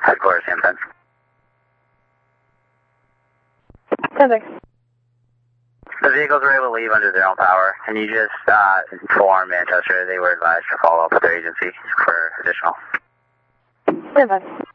Headquarters, Hampton. 10-6. The vehicles were able to leave under their own power, and you just informed Manchester they were advised to follow up with their agency for additional. 10-5.